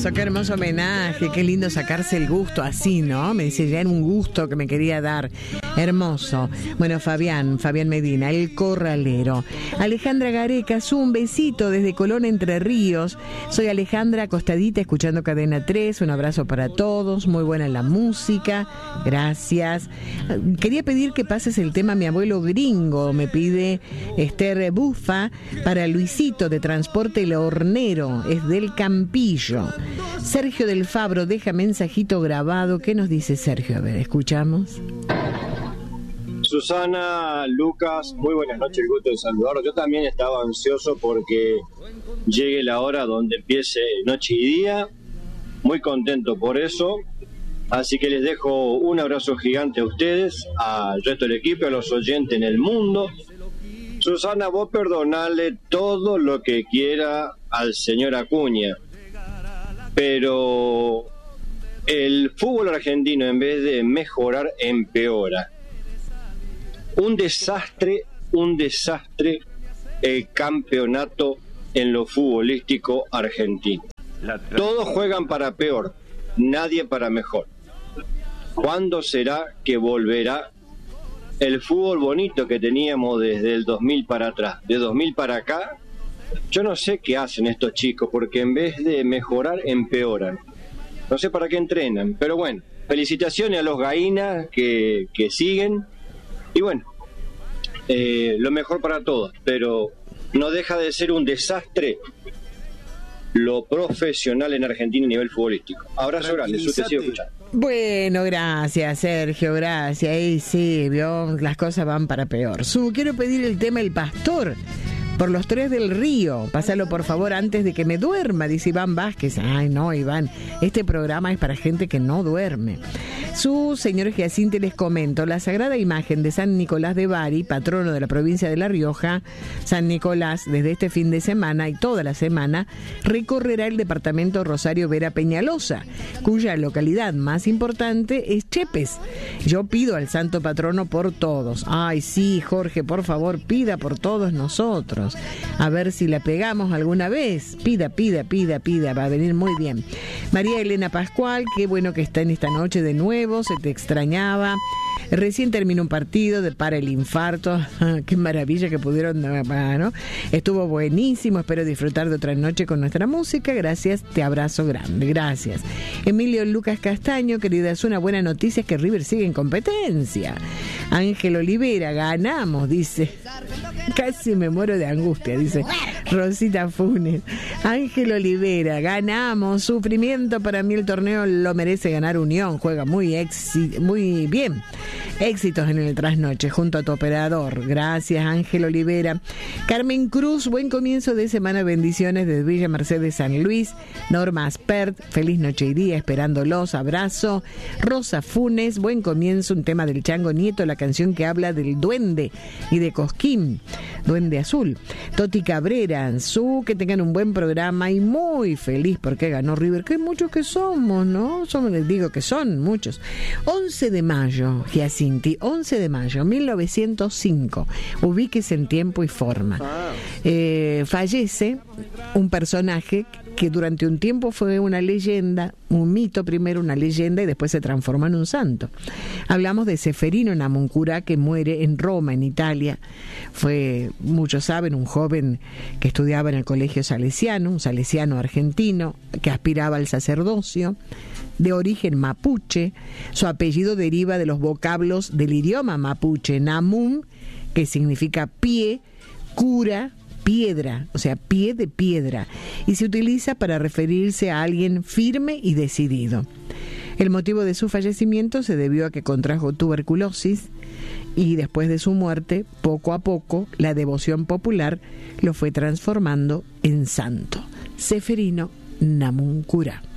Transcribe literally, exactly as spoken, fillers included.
hermoso, qué hermoso homenaje, qué lindo sacarse el gusto así, ¿no? Me dice, ya era un gusto que me quería dar. Hermoso. Bueno, Fabián, Fabián Medina, el corralero. Alejandra Garecas, un besito desde Colón, Entre Ríos. Soy Alejandra, acostadita, escuchando Cadena tres. Un abrazo para todos, muy buena la música. Gracias. Quería pedir que pases el tema Mi Abuelo Gringo, me pide Esther Bufa, para Luisito de Transporte El Hornero, es del Campillo. Sergio del Fabro deja mensajito grabado. ¿Qué nos dice Sergio? A ver, escuchamos. Susana, Lucas, muy buenas noches, el gusto de saludarlos. Yo también estaba ansioso porque llegue la hora donde empiece noche y día, muy contento por eso, así que les dejo un abrazo gigante a ustedes, al resto del equipo, a los oyentes en el mundo. Susana, vos perdonale todo lo que quiera al señor Acuña, pero el fútbol argentino, en vez de mejorar, empeora. Un desastre, un desastre el campeonato en lo futbolístico argentino. Todos juegan para peor, nadie para mejor. ¿Cuándo será que volverá el fútbol bonito que teníamos desde el dos mil para atrás? De dos mil para acá, yo no sé qué hacen estos chicos, porque en vez de mejorar, empeoran. No sé para qué entrenan, pero bueno, felicitaciones a los Gaínas que, que siguen. Y bueno, eh, lo mejor para todos, pero no deja de ser un desastre lo profesional en Argentina a nivel futbolístico. Abrazo grande, usted sigue escuchando. Bueno, gracias Sergio, gracias. Y sí, vio, las cosas van para peor. Su, quiero pedir el tema El Pastor, por los tres del Río. Pásalo por favor antes de que me duerma, dice Iván Vázquez. Ay no, Iván, este programa es para gente que no duerme. Su señor Giacinte, les comento, la sagrada imagen de San Nicolás de Bari, patrono de la provincia de La Rioja, San Nicolás, desde este fin de semana y toda la semana, recorrerá el departamento Rosario Vera Peñalosa, cuya localidad más importante es Chepes. Yo pido al santo patrono por todos. Ay sí, Jorge, por favor, pida por todos nosotros. A ver si la pegamos alguna vez. Pida, pida, pida, pida, va a venir muy bien. María Elena Pascual, qué bueno que está en esta noche de nuevo. Se te extrañaba. Recién terminó un partido de para el infarto. Qué maravilla que pudieron, ¿no? Estuvo buenísimo. Espero disfrutar de otra noche con nuestra música. Gracias, te abrazo grande. Gracias. Emilio Lucas Castaño, querida, es una buena noticia, es que River sigue en competencia. Ángel Olivera, ganamos, dice. Casi me muero de angustia, dice Rosita Funes. Ángel Olivera, ganamos. Sufrimiento, para mí el torneo lo merece ganar Unión. Juega muy Exi- muy bien. Éxitos en el trasnoche junto a tu operador. Gracias, Ángel Olivera. Carmen Cruz, buen comienzo de semana, bendiciones desde Villa Mercedes, San Luis. Norma Aspert, feliz noche y día, esperándolos, abrazo. Rosa Funes, buen comienzo, un tema del Chango Nieto, la canción que habla del duende y de Cosquín, Duende Azul. Toti Cabrera, su, que tengan un buen programa y muy feliz porque ganó River, que muchos que somos, ¿no? Somos, les digo que son muchos. once de mayo, Giacinti, once de mayo, mil novecientos cinco, ubíquese en tiempo y forma. Eh, fallece un personaje que durante un tiempo fue una leyenda, un mito primero, una leyenda, y después se transformó en un santo. Hablamos de Seferino Namuncurá, que muere en Roma, en Italia. Fue, muchos saben, un joven que estudiaba en el colegio salesiano, un salesiano argentino, que aspiraba al sacerdocio, de origen mapuche. Su apellido deriva de los vocablos del idioma mapuche, namun, que significa pie, cura, piedra, o sea, pie de piedra, y se utiliza para referirse a alguien firme y decidido. El motivo de su fallecimiento se debió a que contrajo tuberculosis y después de su muerte, poco a poco, la devoción popular lo fue transformando en santo. Seferino Namuncurá.